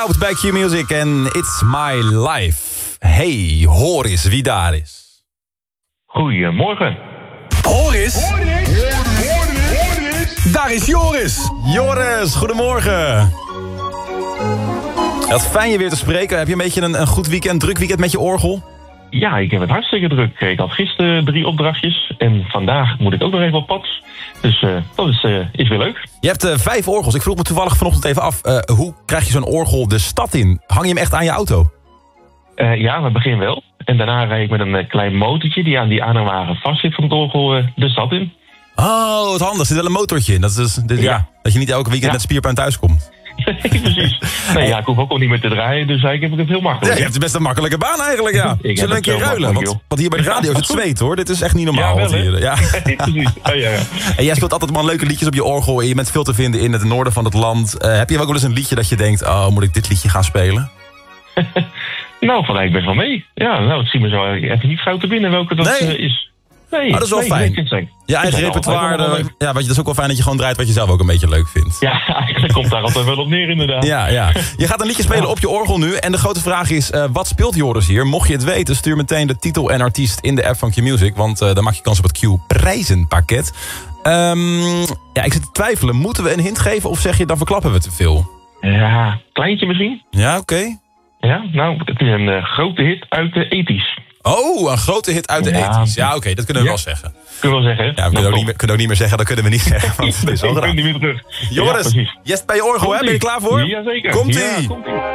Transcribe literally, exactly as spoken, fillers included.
Cloud bij Q-Music en It's My Life. Hey, hoor eens wie daar is. Goedemorgen. Horis? Daar is Joris. Joris, goedemorgen. Het fijn je weer te spreken. Heb je een beetje een, een goed weekend, druk weekend met je orgel? Ja, ik heb het hartstikke druk. Ik had gisteren drie opdrachtjes en vandaag moet ik ook nog even op pad. Dus uh, dat is, uh, is weer leuk. Je hebt uh, vijf orgels. Ik vroeg me toevallig vanochtend even af. Uh, hoe krijg je zo'n orgel de stad in? Hang je hem echt aan je auto? Uh, ja, we beginnen wel. En daarna rijd ik met een uh, klein motortje die aan die aanhangwagen vast zit van het orgel uh, de stad in. Oh, wat handig. Er zit wel een motortje in. Dat is dus, dit, ja. ja, dat je niet elke weekend ja. met spierpijn thuis komt. Precies. Nee, ja, ik hoef ook al niet meer te draaien, dus eigenlijk heb ik het heel makkelijk. Ja, je hebt best een makkelijke baan eigenlijk, ja. Zullen we een keer ruilen? Want, want hier bij de radio is het zweet, hoor. Dit is echt niet normaal. Ja, wel, hier. Ja. Precies. Oh, ja, ja. En jij speelt altijd man leuke liedjes op je orgel en je bent veel te vinden in het noorden van het land. Uh, heb je ook wel eens een liedje dat je denkt, oh, moet ik dit liedje gaan spelen? Nou, van eigenlijk best wel mee. Ja, nou, het zie me zo even niet gauw te binnen welke dat nee. uh, is. Nee, oh, dat is wel nee, fijn. Nee, je eigen repertoire, de, ja, weet je, dat is ook wel fijn dat je gewoon draait wat je zelf ook een beetje leuk vindt. Ja, eigenlijk komt daar altijd wel op neer inderdaad. Ja, ja. Je gaat een liedje spelen ja. op je orgel nu. En de grote vraag is, uh, wat speelt Joris hier? Mocht je het weten, stuur meteen de titel en artiest in de app van Q-Music. Want uh, dan maak je kans op het Q-prijzenpakket. Um, ja, ik zit te twijfelen. Moeten we een hint geven of zeg je, dan verklappen we te veel? Ja, kleintje misschien. Ja, oké. Okay. Ja, nou, het is een uh, grote hit uit de ethisch. Oh, een grote hit uit de ja. ethisch. Ja, oké, okay, dat kunnen we ja. wel zeggen. Kunnen we wel zeggen. Ja, we kunnen, ook niet meer, kunnen ook niet meer zeggen, dat kunnen we niet zeggen. Want het is al ik ben niet meer terug. Joris, ja, je bij je orgel, hè? Ben je klaar voor? Jazeker. Komt-ie. Ja, komt-ie.